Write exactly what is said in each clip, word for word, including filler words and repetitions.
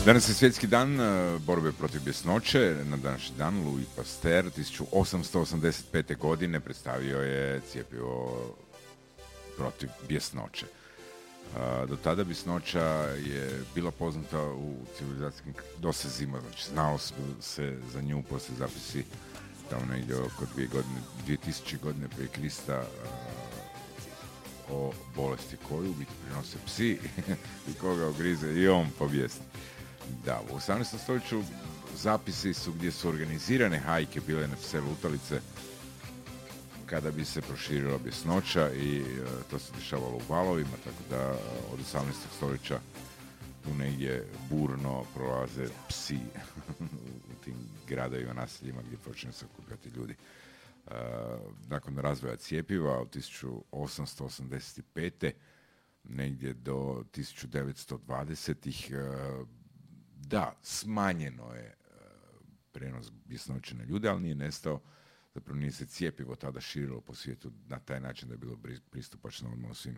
Danas je svjetski dan uh, borbe protiv bjesnoće. Na današnji dan Louis Pasteur tisuću osamsto osamdeset pete. godine predstavio je cjepivo protiv bjesnoće. Uh, do tada bjesnoća je bila poznata u civilizacijskim dosezima, znači znalo se za nju, poslije zapisi tamo negdje oko dvije godine, dvije tisuće godine prije Krista, uh, o bolesti koju u biti prinose psi i koga ogrize i on pobjesni. Da, u osamnaestom stoljeću zapisi su gdje su organizirane hajke bile na pse lutalice kada bi se proširila bjesnoća i uh, to se dešavalo u valovima, tako da uh, od osamnaestog stoljeća tu negdje burno prolaze psi u tim gradovima, naseljima gdje počinju se okupljati ljudi. Uh, nakon razvoja cjepiva od tisuću osamsto osamdeset pete. negdje do tisuću devetsto dvadesetih. Uh, da, smanjeno je uh, prenos bjesnoće na ljude, ali nije nestao. Zapravo nije se cjepivo tada širilo po svijetu na taj način da je bilo pristupačno u svim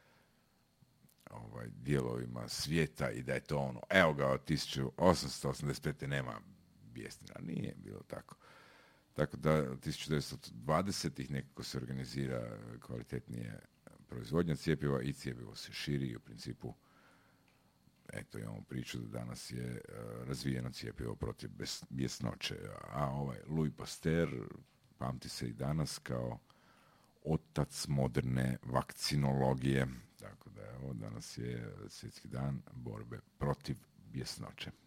ovaj, dijelovima svijeta i da je to ono, evo ga, od tisuću osamsto osamdeset pete. nema bjesnina. Nije bilo tako. Tako da od tisuću devetsto dvadesetih nekako se organizira kvalitetnije proizvodnja cjepiva i cjepivo se širi i u principu eto imamo priču da danas je uh, razvijeno cjepivo protiv bjesnoće. A ovaj Louis Pasteur pamti se i danas kao otac moderne vakcinologije. Tako da evo, danas je svjetski dan borbe protiv bjesnoće.